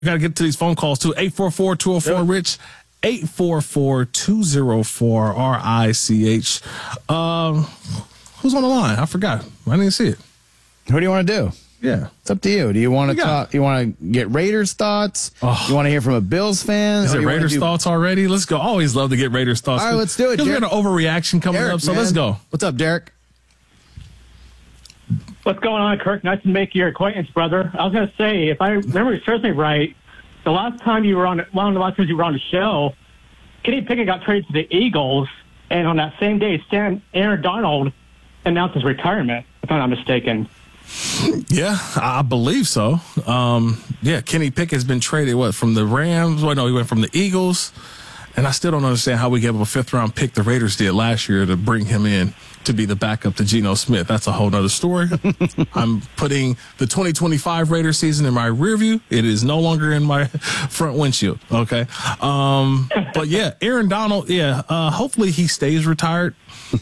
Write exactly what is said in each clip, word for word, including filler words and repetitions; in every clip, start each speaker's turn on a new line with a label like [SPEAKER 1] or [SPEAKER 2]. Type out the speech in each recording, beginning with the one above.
[SPEAKER 1] Got to get to these phone calls too. eight four four, two oh four, RICH. eight four four, two oh four, R I C H. Um, who's on the line? I forgot. I didn't see it.
[SPEAKER 2] Who do you want to do?
[SPEAKER 1] Yeah.
[SPEAKER 2] It's up to you. Do you want to
[SPEAKER 1] Yeah.
[SPEAKER 2] talk? You want to get Raiders thoughts?
[SPEAKER 1] Oh.
[SPEAKER 2] You want to hear from a Bills fan?
[SPEAKER 1] Is
[SPEAKER 2] Or
[SPEAKER 1] it
[SPEAKER 2] you wanna
[SPEAKER 1] Raiders
[SPEAKER 2] do-
[SPEAKER 1] thoughts already? Let's go. Always love to get Raiders thoughts.
[SPEAKER 2] All right, let's do it,
[SPEAKER 1] Because we got
[SPEAKER 2] Derek.
[SPEAKER 1] an overreaction coming
[SPEAKER 2] Derek,
[SPEAKER 1] up, so
[SPEAKER 2] man.
[SPEAKER 1] let's go.
[SPEAKER 2] What's up, Derek?
[SPEAKER 3] What's going on, Kirk? Nice to make your acquaintance, brother. I was going to say, if I remember serves me right, the last time you were on, one of the last times you were on the show, Kenny Pickett got traded to the Eagles, and on that same day, Stan, Aaron Donald announced his retirement, if I'm not mistaken.
[SPEAKER 1] Yeah, I believe so. Um, yeah, Kenny Pickett's been traded, what, from the Rams? Well, no, he went from the Eagles. And I still don't understand how we gave up a fifth-round pick the Raiders did last year to bring him in to be the backup to Geno Smith. That's a whole nother story. I'm putting the twenty twenty-five Raiders season in my rear view. It is no longer in my front windshield, okay? Um, but, yeah, Aaron Donald, yeah, uh, hopefully he stays retired.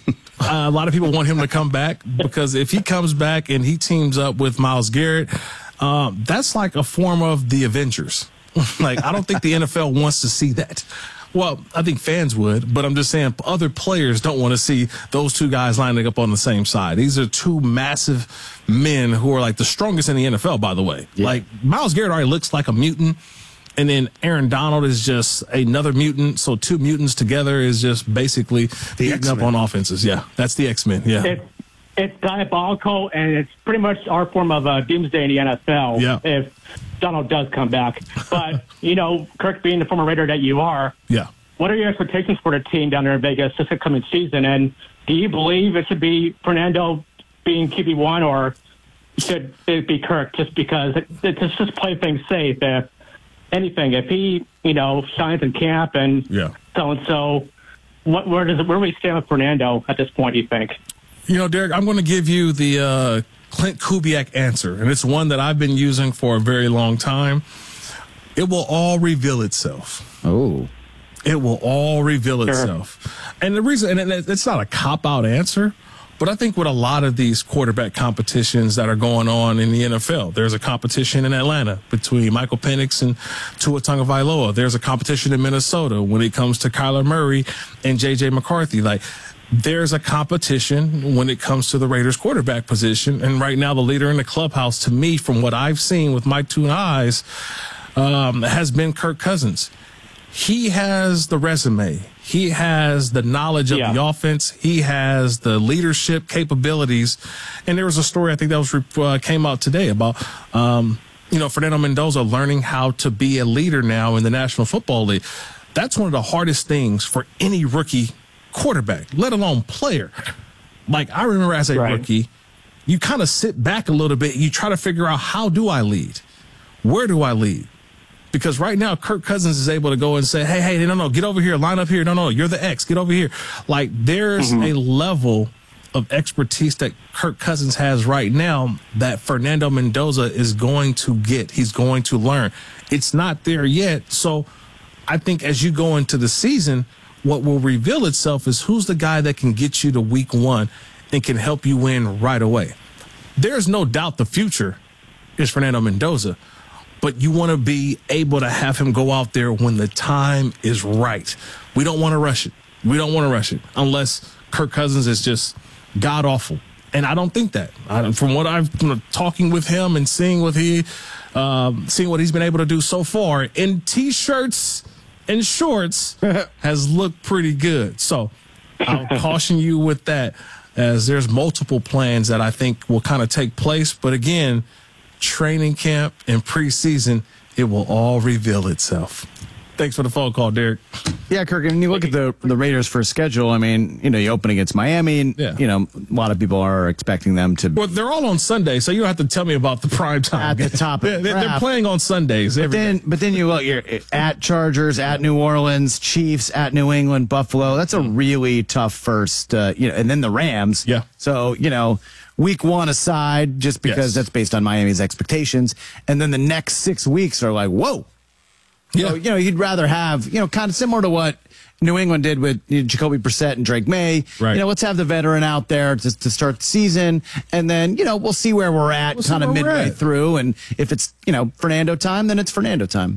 [SPEAKER 1] Uh, a lot of people want him to come back because if he comes back and he teams up with Myles Garrett, um, that's like a form of the Avengers. Like, I don't think the N F L wants to see that. Well, I think fans would, but I'm just saying other players don't want to see those two guys lining up on the same side. These are two massive men who are like the strongest in the N F L, by the way. Yeah. Like, Myles Garrett already looks like a mutant, and then Aaron Donald is just another mutant. So two mutants together is just basically beating up on offenses. Yeah, that's the X-Men. Yeah.
[SPEAKER 3] It's, it's diabolical, and it's pretty much our form of uh, doomsday in the N F L
[SPEAKER 1] Yeah.
[SPEAKER 3] if Donald does come back. But, you know, Kirk, being the former Raider that you are,
[SPEAKER 1] Yeah.
[SPEAKER 3] what are your expectations for the team down there in Vegas this coming season? And do you believe it should be Fernando being Q B one, or should it be Kirk just because it, it's just play things safe? If anything, if he, you know, shines in camp and
[SPEAKER 1] Yeah.
[SPEAKER 3] so-and-so, what, where does it, where do we stand with Fernando at this point, do you think?
[SPEAKER 1] You know, Derek, I'm going to give you the uh, Clint Kubiak answer, and it's one that I've been using for a very long time. It will all reveal itself.
[SPEAKER 2] Oh.
[SPEAKER 1] It will all reveal
[SPEAKER 3] Sure.
[SPEAKER 1] itself. And the reason, and it's not a cop-out answer, but I think with a lot of these quarterback competitions that are going on in the N F L, there's a competition in Atlanta between Michael Penix and Tua Tagovailoa. There's a competition in Minnesota when it comes to Kyler Murray and J J McCarthy. Like, there's a competition when it comes to the Raiders quarterback position. And right now, the leader in the clubhouse, to me, from what I've seen with my two eyes, um, has been Kirk Cousins. He has the resume. He has the knowledge of
[SPEAKER 3] Yeah.
[SPEAKER 1] the offense. He has the leadership capabilities. And there was a story, I think that was uh, came out today about, um, you know, Fernando Mendoza learning how to be a leader now in the National Football League. That's one of the hardest things for any rookie quarterback, let alone player. Like, I remember as a
[SPEAKER 3] Right.
[SPEAKER 1] rookie, you kind of sit back a little bit. You try to figure out, how do I lead? Where do I lead? Because right now, Kirk Cousins is able to go and say, hey, hey, no, no, get over here, line up here. No, no, you're the X, get over here. Like, there's
[SPEAKER 3] Mm-hmm.
[SPEAKER 1] a level of expertise that Kirk Cousins has right now that Fernando Mendoza is going to get. He's going to learn. It's not there yet. So I think as you go into the season, what will reveal itself is who's the guy that can get you to week one and can help you win right away. There's no doubt the future is Fernando Mendoza, but you want to be able to have him go out there when the time is right. We don't want to rush it. We don't want to rush it unless Kirk Cousins is just god awful. And I don't think that. I, from what I've you know, talking with him and seeing what he, um, seeing what he's been able to do so far in t-shirts and shorts has looked pretty good. So I'll caution you with that, as there's multiple plans that I think will kind of take place. But again, training camp and preseason, it will all reveal itself. Thanks for the phone call, Derek.
[SPEAKER 2] Yeah, Kirk, and you look at the the Raiders' first schedule, I mean, you know, you open against Miami, and,
[SPEAKER 1] Yeah.
[SPEAKER 2] you know, a lot of people are expecting them to...
[SPEAKER 1] Well, they're all on Sunday, so you don't have to tell me about the prime time.
[SPEAKER 2] At the top of
[SPEAKER 1] they're,
[SPEAKER 2] the
[SPEAKER 1] they're, they're
[SPEAKER 2] draft.
[SPEAKER 1] playing on Sundays.
[SPEAKER 2] But
[SPEAKER 1] every
[SPEAKER 2] then,
[SPEAKER 1] day.
[SPEAKER 2] but then you look, you're at Chargers, at New Orleans, Chiefs, at New England, Buffalo. That's a really tough first, uh, you know, and then the Rams.
[SPEAKER 1] Yeah.
[SPEAKER 2] So, you know, week one aside, just because
[SPEAKER 1] Yes.
[SPEAKER 2] that's based on Miami's expectations. And then the next six weeks are like, whoa.
[SPEAKER 1] Yeah.
[SPEAKER 2] So, you know, you'd rather have, you know, kind of similar to what New England did with you know, Jacoby Brissett and Drake May.
[SPEAKER 1] Right.
[SPEAKER 2] You know, let's have the veteran out there to, to start the season, and then you know we'll see where we're at,
[SPEAKER 1] We'll see
[SPEAKER 2] kind of
[SPEAKER 1] where we're
[SPEAKER 2] midway
[SPEAKER 1] at.
[SPEAKER 2] through. And if it's you know Fernando time, then it's Fernando time.